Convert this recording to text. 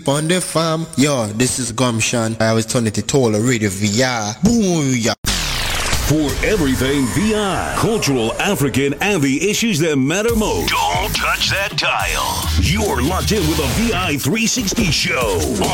On the farm, yo, this is Gumshan. I was turning to Tola Radio VR. Booyah. For everything VI, cultural, African, and the issues that matter most. Don't touch that dial. You're locked in with the VI 360 show.